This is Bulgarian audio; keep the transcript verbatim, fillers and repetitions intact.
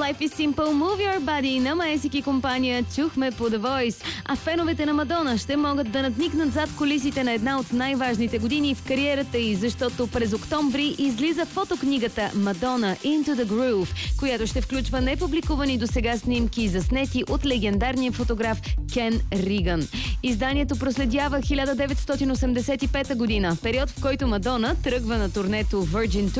Life is Simple, Move Your Body на Маесик и компания чухме по The Voice. А феновете на Мадона ще могат да надникнат зад колисите на една от най-важните години в кариерата й, защото през октомври излиза фотокнигата Madonna Into the Groove, която ще включва непубликувани досега снимки, заснети от легендарния фотограф Кен Риган. Изданието проследява хиляда деветстотин осемдесет и пета година, период в който Мадона тръгва на турнето Virgin Tour